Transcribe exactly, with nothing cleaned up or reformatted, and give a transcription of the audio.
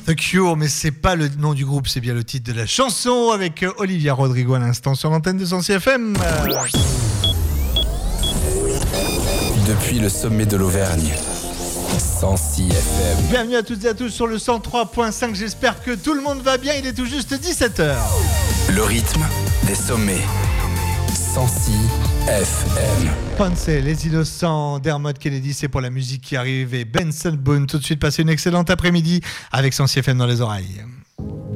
The Cure, mais c'est pas le nom du groupe, c'est bien le titre de la chanson avec Olivia Rodrigo à l'instant sur l'antenne de Sensi F M. Depuis le sommet de l'Auvergne, Sensi F M. Bienvenue à toutes et à tous sur le cent trois virgule cinq, j'espère que tout le monde va bien, il est tout juste dix-sept heures. Le rythme des sommets. Sensi F M. Pensez, les innocents, Dermot Kennedy, c'est pour la musique qui arrive, et Benson Boone. Tout de suite, passez une excellente après-midi avec Sensi F M dans les oreilles.